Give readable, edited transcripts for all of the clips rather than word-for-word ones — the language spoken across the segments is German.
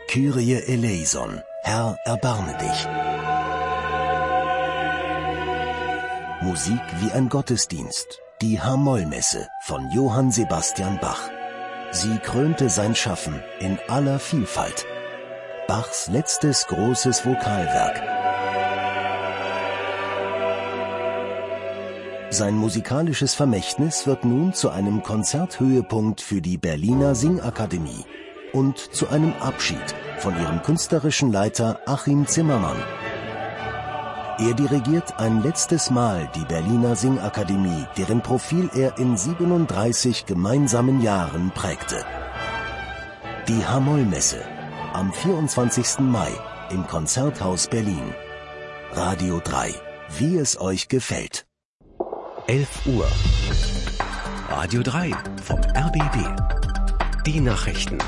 Kyrie eleison, Herr, erbarme dich. Musik wie ein Gottesdienst, die H-Moll-Messe von Johann Sebastian Bach. Sie krönte sein Schaffen in aller Vielfalt. Bachs letztes großes Vokalwerk. Sein musikalisches Vermächtnis wird nun zu einem Konzerthöhepunkt für die Berliner Singakademie und zu einem Abschied von ihrem künstlerischen Leiter Achim Zimmermann. Er dirigiert ein letztes Mal die Berliner Singakademie, deren Profil er in 37 gemeinsamen Jahren prägte. Die H-Moll-Messe am 24. Mai im Konzerthaus Berlin. Radio 3, wie es euch gefällt. 11 Uhr. Radio 3 vom RBB. Die Nachrichten.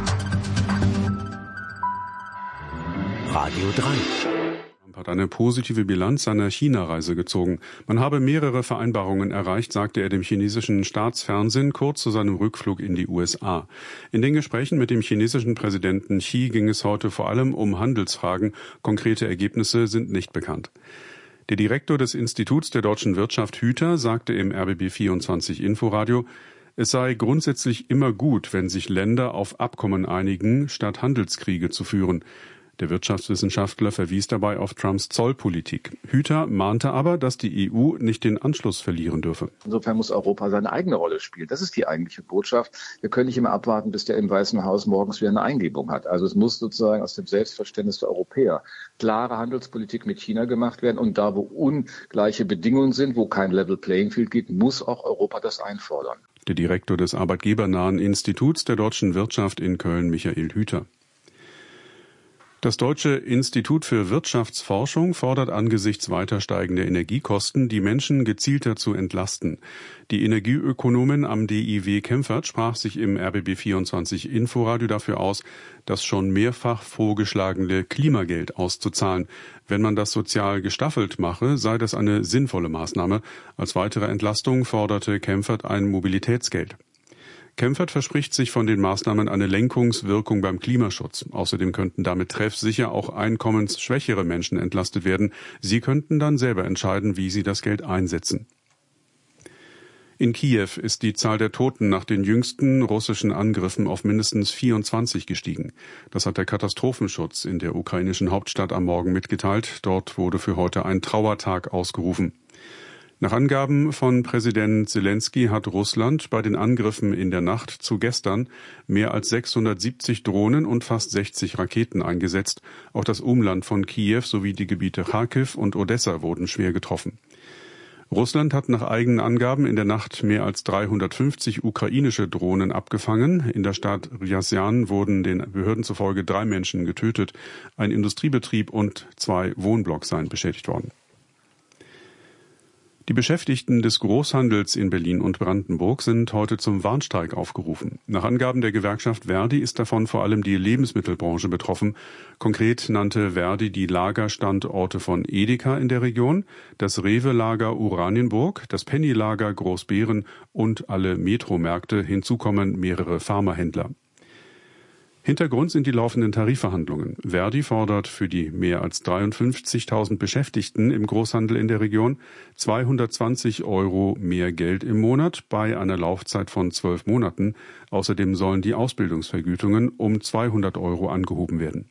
Radio 3. Trump hat eine positive Bilanz seiner China-Reise gezogen. Man habe mehrere Vereinbarungen erreicht, sagte er dem chinesischen Staatsfernsehen kurz zu seinem Rückflug in die USA. In den Gesprächen mit dem chinesischen Präsidenten Xi ging es heute vor allem um Handelsfragen. Konkrete Ergebnisse sind nicht bekannt. Der Direktor des Instituts der deutschen Wirtschaft Hüter sagte im RBB 24 Inforadio, es sei grundsätzlich immer gut, wenn sich Länder auf Abkommen einigen, statt Handelskriege zu führen. Der Wirtschaftswissenschaftler verwies dabei auf Trumps Zollpolitik. Hüter mahnte aber, dass die EU nicht den Anschluss verlieren dürfe. Insofern muss Europa seine eigene Rolle spielen. Das ist die eigentliche Botschaft. Wir können nicht immer abwarten, bis der im Weißen Haus morgens wieder eine Eingebung hat. Also es muss sozusagen aus dem Selbstverständnis der Europäer klare Handelspolitik mit China gemacht werden. Und da, wo ungleiche Bedingungen sind, wo kein Level Playing Field gibt, muss auch Europa das einfordern. Der Direktor des arbeitgebernahen Instituts der deutschen Wirtschaft in Köln, Michael Hüter. Das Deutsche Institut für Wirtschaftsforschung fordert angesichts weiter steigender Energiekosten, die Menschen gezielter zu entlasten. Die Energieökonomin am DIW Kempfert sprach sich im RBB 24 Inforadio dafür aus, das schon mehrfach vorgeschlagene Klimageld auszuzahlen. Wenn man das sozial gestaffelt mache, sei das eine sinnvolle Maßnahme. Als weitere Entlastung forderte Kempfert ein Mobilitätsgeld. Kempfert verspricht sich von den Maßnahmen eine Lenkungswirkung beim Klimaschutz. Außerdem könnten damit treffsicher auch einkommensschwächere Menschen entlastet werden. Sie könnten dann selber entscheiden, wie sie das Geld einsetzen. In Kiew ist die Zahl der Toten nach den jüngsten russischen Angriffen auf mindestens 24 gestiegen. Das hat der Katastrophenschutz in der ukrainischen Hauptstadt am Morgen mitgeteilt. Dort wurde für heute ein Trauertag ausgerufen. Nach Angaben von Präsident Zelensky hat Russland bei den Angriffen in der Nacht zu gestern mehr als 670 Drohnen und fast 60 Raketen eingesetzt. Auch das Umland von Kiew sowie die Gebiete Charkiw und Odessa wurden schwer getroffen. Russland hat nach eigenen Angaben in der Nacht mehr als 350 ukrainische Drohnen abgefangen. In der Stadt Ryazan wurden den Behörden zufolge 3 Menschen getötet. Ein Industriebetrieb und 2 Wohnblocks seien beschädigt worden. Die Beschäftigten des Großhandels in Berlin und Brandenburg sind heute zum Warnstreik aufgerufen. Nach Angaben der Gewerkschaft Verdi ist davon vor allem die Lebensmittelbranche betroffen. Konkret nannte Verdi die Lagerstandorte von Edeka in der Region, das Rewe-Lager Uranienburg, das Penny-Lager Großbeeren und alle Metromärkte. Hinzu kommen mehrere Pharmahändler. Hintergrund sind die laufenden Tarifverhandlungen. Verdi fordert für die mehr als 53.000 Beschäftigten im Großhandel in der Region 220 € mehr Geld im Monat bei einer Laufzeit von 12 Monaten. Außerdem sollen die Ausbildungsvergütungen um 200 € angehoben werden.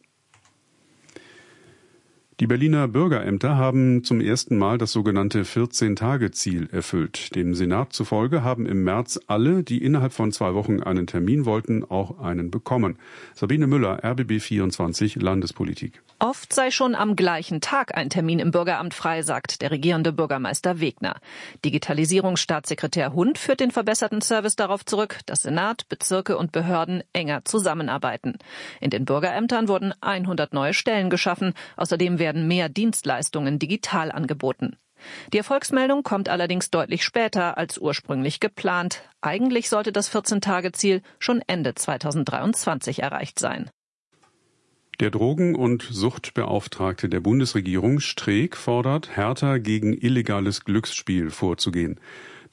Die Berliner Bürgerämter haben zum ersten Mal das sogenannte 14-Tage-Ziel erfüllt. Dem Senat zufolge haben im März alle, die innerhalb von 2 Wochen einen Termin wollten, auch einen bekommen. Sabine Müller, RBB 24 Landespolitik. Oft sei schon am gleichen Tag ein Termin im Bürgeramt frei, sagt der regierende Bürgermeister Wegner. Digitalisierungsstaatssekretär Hund führt den verbesserten Service darauf zurück, dass Senat, Bezirke und Behörden enger zusammenarbeiten. In den Bürgerämtern wurden 100 neue Stellen geschaffen. Außerdem werden mehr Dienstleistungen digital angeboten. Die Erfolgsmeldung kommt allerdings deutlich später als ursprünglich geplant. Eigentlich sollte das 14-Tage-Ziel schon Ende 2023 erreicht sein. Der Drogen- und Suchtbeauftragte der Bundesregierung Streeck fordert, härter gegen illegales Glücksspiel vorzugehen.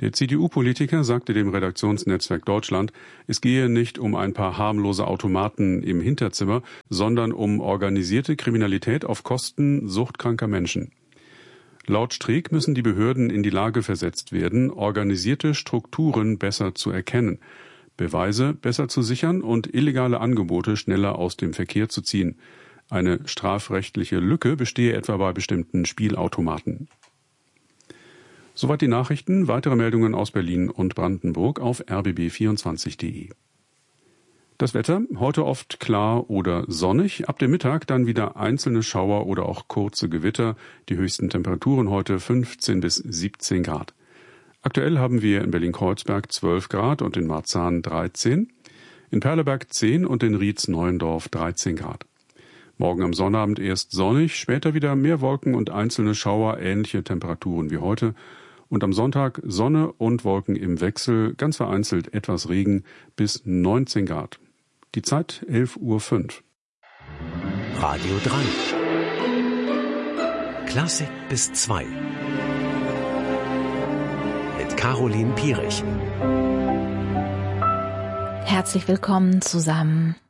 Der CDU-Politiker sagte dem Redaktionsnetzwerk Deutschland, es gehe nicht um ein paar harmlose Automaten im Hinterzimmer, sondern um organisierte Kriminalität auf Kosten suchtkranker Menschen. Laut Streeck müssen die Behörden in die Lage versetzt werden, organisierte Strukturen besser zu erkennen, Beweise besser zu sichern und illegale Angebote schneller aus dem Verkehr zu ziehen. Eine strafrechtliche Lücke bestehe etwa bei bestimmten Spielautomaten. Soweit die Nachrichten. Weitere Meldungen aus Berlin und Brandenburg auf rbb24.de. Das Wetter, heute oft klar oder sonnig, ab dem Mittag dann wieder einzelne Schauer oder auch kurze Gewitter. Die höchsten Temperaturen heute 15 bis 17 Grad. Aktuell haben wir in Berlin-Kreuzberg 12 Grad und in Marzahn 13, in Perleberg 10 und in Rietz-Neuendorf 13 Grad. Morgen am Sonnabend erst sonnig, später wieder mehr Wolken und einzelne Schauer, ähnliche Temperaturen wie heute. Und am Sonntag Sonne und Wolken im Wechsel, ganz vereinzelt etwas Regen bis 19 Grad. Die Zeit 11:05 Uhr. Radio 3. Klassik bis 2. Mit Caroline Pierich. Herzlich willkommen zusammen.